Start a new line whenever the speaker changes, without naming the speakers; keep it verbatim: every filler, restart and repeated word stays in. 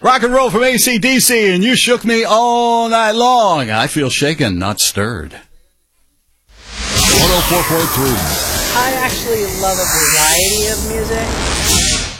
Rock and roll from A C D C, and you shook me all night long. I feel shaken, not stirred.
one oh four point three.
I actually love a variety of music.